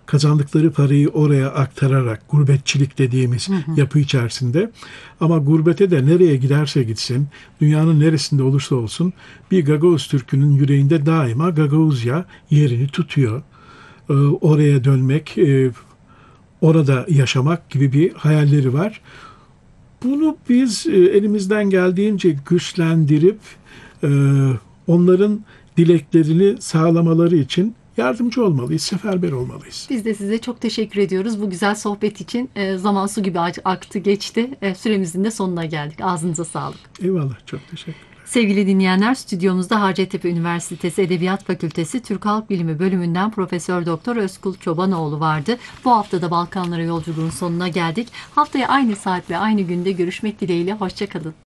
kazandıkları parayı oraya aktararak, gurbetçilik dediğimiz yapı içerisinde. Ama gurbete de nereye giderse gitsin, dünyanın neresinde olursa olsun bir Gagavuz Türk'ünün yüreğinde daima Gagavuzya yerini tutuyor. Oraya dönmek, orada yaşamak gibi bir hayalleri var. Bunu biz elimizden geldiğince güçlendirip e, onların dileklerini sağlamaları için yardımcı olmalıyız, seferber olmalıyız. Biz de size çok teşekkür ediyoruz bu güzel sohbet için. Zaman su gibi aktı geçti. Süremizin de sonuna geldik. Ağzınıza sağlık. Eyvallah, çok teşekkür. Sevgili dinleyenler, stüdyomuzda Hacettepe Üniversitesi Edebiyat Fakültesi Türk Halk Bilimi bölümünden Profesör Doktor Özkul Çobanoğlu vardı. Bu hafta da Balkanlara yolculuğun sonuna geldik. Haftaya aynı saat ve aynı günde görüşmek dileğiyle. Hoşça kalın.